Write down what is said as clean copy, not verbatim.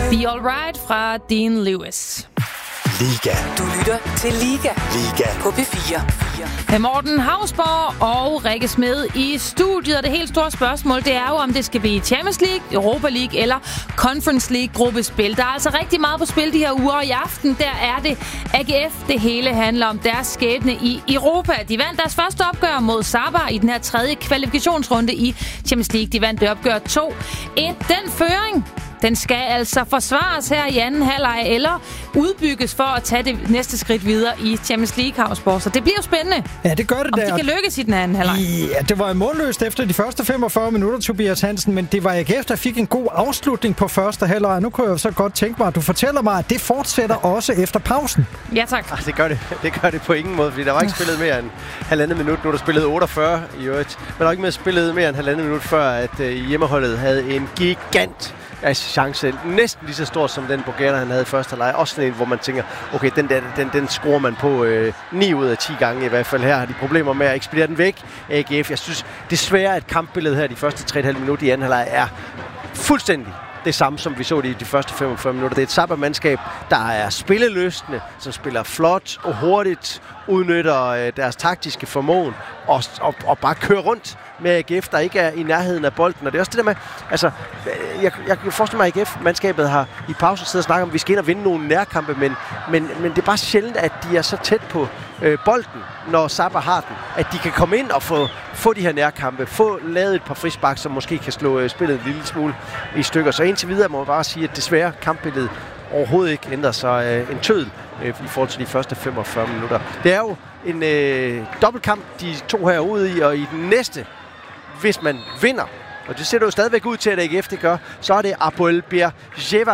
Be Alright fra Dean Lewis. Liga. Du lytter til Liga. Liga. På P4. Morten Hausborg og Rikke Smed i studiet. Og det helt store spørgsmål, det er jo, om det skal blive Champions League, Europa League eller Conference League gruppespil. Der er altså rigtig meget på spil de her uger, og i aften, der er det AGF, det hele handler om deres skæbne i Europa. De vandt deres første opgør mod Sabah i den her tredje kvalifikationsrunde i Champions League. De vandt det opgør 2-1. Den føring, den skal altså forsvares her i anden halvleg eller udbygges for at tage det næste skridt videre i Champions League, Hausborg. Så det bliver jo spændende. Ja, det gør det om der. de kan lykkes i den anden halvleg. Ja, det var målløst efter de første 45 minutter, Tobias Hansen, men det var AGF, der fik en god afslutning på første halvleg. Nu kunne jeg så godt tænke mig, at du fortæller mig, at det fortsætter også efter pausen. Ja, tak. Det gør det på ingen måde, fordi der var ikke spillet mere end halvandet minut. Nu er der spillet 48 i øvrigt. Men der var ikke mere spillet mere end halvandet minut, før at hjemmeholdet havde en gigant chance, næsten lige så stor som den Bourguer, han havde i første halvleg. Også sådan en, hvor man tænker, okay, den skruer man på 9 ud af 10 gange i hvert fald. Her har de problemer med at ekspedere den væk. AGF, jeg synes desværre, at kampbilledet her de første 3,5 minutter i anden halvleg er fuldstændig det samme, som vi så det i de første 45 minutter. Det er et Sabah-mandskab, der er spillelystende, som spiller flot og hurtigt, udnytter deres taktiske formåen og bare kører rundt med AGF, der ikke er i nærheden af bolden. Og det er også det der med, altså, jeg kan forestille mig, at AGF-mandskabet har i pausen siddet og snakket om, at vi skal ind og vinde nogle nærkampe, men det er bare sjældent, at de er så tæt på bolden, når Sabah har den, at de kan komme ind og få de her nærkampe, få lavet et par frispark, som måske kan slå spillet en lille smule i stykker. Så indtil videre må man bare sige, at desværre kampbilledet overhovedet ikke ændrer sig en tøddel i forhold til de første 45 minutter. Det er jo en dobbeltkamp, de to her er ude i, og i den næste, hvis man vinder, og det ser jo stadigvæk ud til, at AGF det gør, så er det Apoel Beersheva,